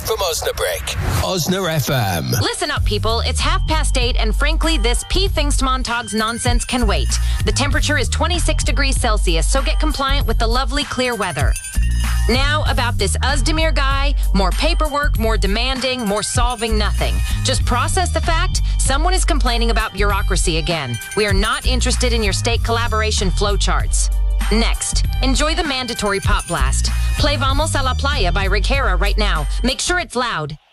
from Osnabrück. Osna FM. Listen up, people. It's 8:30, and frankly, this P-Thingstmontags nonsense can wait. The temperature is 26 degrees Celsius, so get compliant with the lovely clear weather. Now, about this Özdemir guy, more paperwork, more demanding, more solving nothing. Just process the fact someone is complaining about bureaucracy again. We are not interested in your state collaboration flowcharts. Next, enjoy the mandatory pop blast. Play Vamos a la Playa by Rick Hera right now. Make sure it's loud.